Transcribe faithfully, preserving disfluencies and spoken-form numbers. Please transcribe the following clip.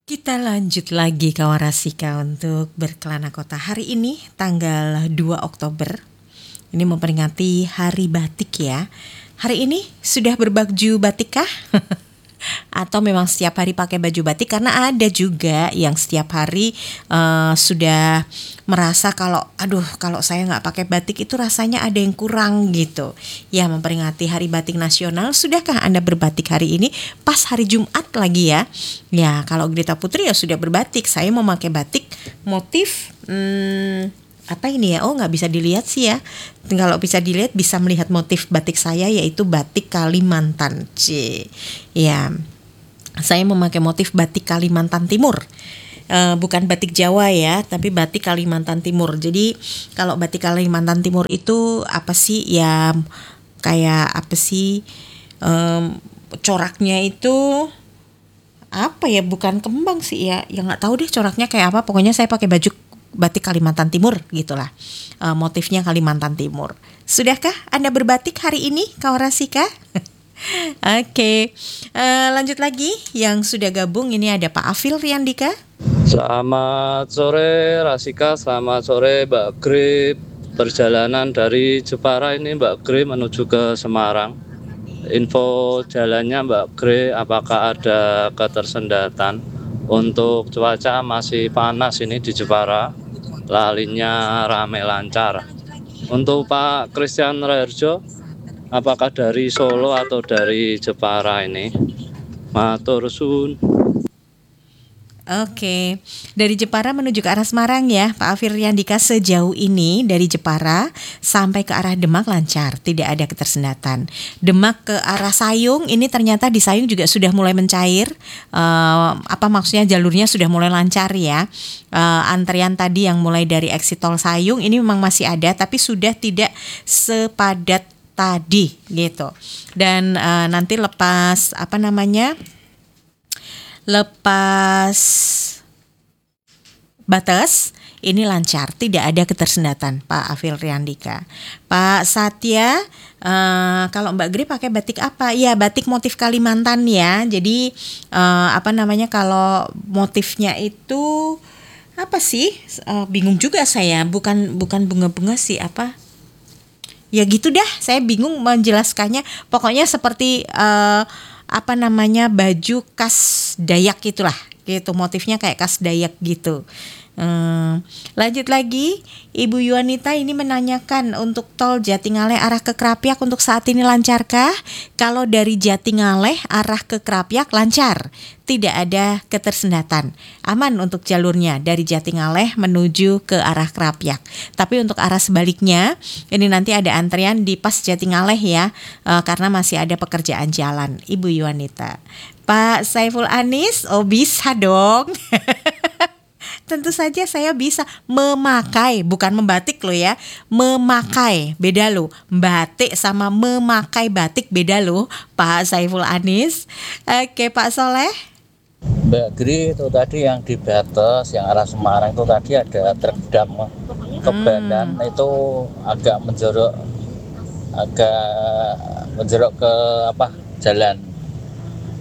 Kita lanjut lagi kawan Rasika untuk berkelana kota. Hari ini tanggal dua Oktober. Ini memperingati Hari Batik ya. Hari ini sudah berbaju batik kah? Atau memang setiap hari pakai baju batik? Karena ada juga yang setiap hari uh, sudah merasa kalau aduh kalau saya nggak pakai batik itu rasanya ada yang kurang gitu. Ya, memperingati Hari Batik Nasional, sudahkah Anda berbatik hari ini? Pas hari Jumat lagi ya. Ya, kalau Grita Putri ya sudah berbatik. Saya mau pakai batik motif hmm, apa ini ya? Oh, nggak bisa dilihat sih ya. Kalau bisa dilihat bisa melihat motif batik saya, yaitu batik Kalimantan. C. Ya, saya memakai motif batik Kalimantan Timur. Uh, bukan batik Jawa ya, tapi batik Kalimantan Timur. Jadi kalau batik Kalimantan Timur itu apa sih ya? Kayak apa sih? Um, coraknya itu apa ya? Bukan kembang sih ya. Ya nggak tahu deh coraknya kayak apa. Pokoknya saya pakai baju batik Kalimantan Timur gitulah. Uh, motifnya Kalimantan Timur. Sudahkah Anda berbatik hari ini, kawan Rasika? Oke, okay. uh, lanjut lagi. Yang sudah gabung ini ada Pak Afil Riandika. Selamat sore Rasika, selamat sore Mbak Grip. Perjalanan dari Jepara ini Mbak Grip menuju ke Semarang. Info jalannya Mbak Grip, apakah ada ketersendatan? Untuk cuaca masih panas ini di Jepara, lalinya rame lancar. Untuk Pak Christian Raharjo, apakah dari Solo atau dari Jepara ini? Matur suwun. Oke, dari Jepara menuju ke arah Semarang ya, Pak Afir Yandika. Sejauh ini dari Jepara sampai ke arah Demak lancar, tidak ada ketersendatan. Demak ke arah Sayung, ini ternyata di Sayung juga sudah mulai mencair. Uh, apa maksudnya jalurnya sudah mulai lancar ya. Uh, antrian tadi yang mulai dari exit tol Sayung ini memang masih ada, tapi sudah tidak sepadat tadi gitu. Dan uh, nanti lepas apa namanya? lepas batas ini lancar, tidak ada ketersendatan, Pak Afil Riandika. Pak Satya, uh, kalau Mbak Gri pakai batik apa? Ya, batik motif Kalimantan ya. Jadi uh, apa namanya, kalau motifnya itu apa sih? Uh, bingung juga saya. Bukan bukan bunga-bunga sih, apa? Ya gitu dah, saya bingung menjelaskannya. Pokoknya seperti uh, apa namanya, baju khas Dayak gitulah, gitu, motifnya kayak khas Dayak gitu. Hmm, lanjut lagi, Ibu Yuanita ini menanyakan untuk tol Jatingaleh arah ke Krapyak untuk saat ini lancarkah? Kalau dari Jatingaleh arah ke Krapyak lancar, tidak ada ketersendatan, aman untuk jalurnya dari Jatingaleh menuju ke arah Krapyak. Tapi untuk arah sebaliknya, ini nanti ada antrian di pas Jatingaleh ya, uh, karena masih ada pekerjaan jalan, Ibu Yuanita. Pak Saiful Anis, oh bisa dong. Tentu saja saya bisa memakai, bukan membatik loh ya, memakai, beda loh, batik sama memakai batik beda loh, Pak Saiful Anis. Oke, Pak Soleh. Mbak Gri, itu tadi yang di Bates, yang arah Semarang itu tadi ada truk dam kebanan, hmm. itu agak menjorok, agak menjorok ke apa jalan